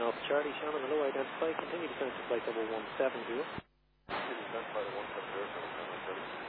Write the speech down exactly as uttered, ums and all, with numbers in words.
North Charlie, Shannon, hello, identify, continue descent to flight double one seven zero. Continue descent flight one seven zero,